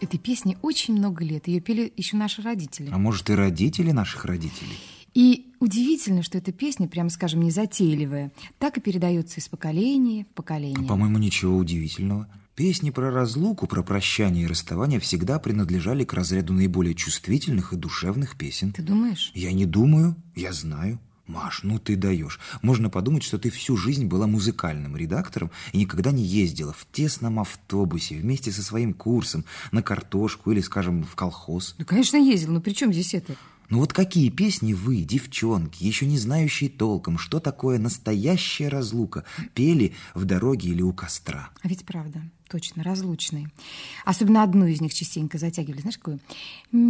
Этой песне очень много лет. Ее пели еще наши родители. А может, и родители наших родителей? И удивительно, что эта песня, прямо скажем, незатейливая, так и передается из поколения в поколение. По-моему, ничего удивительного. Песни про разлуку, про прощание и расставание всегда принадлежали к разряду наиболее чувствительных и душевных песен. Ты думаешь? Я не думаю, я знаю. Маш, ну ты даешь. Можно подумать, что ты всю жизнь была музыкальным редактором и никогда не ездила в тесном автобусе вместе со своим курсом на картошку или, скажем, в колхоз. Ну, конечно, ездила, но при чем здесь это? Ну вот какие песни вы, девчонки, еще не знающие толком, что такое настоящая разлука, пели в дороге или у костра? А ведь правда, точно, разлучные. Особенно одну из них частенько затягивали. Знаешь, какую?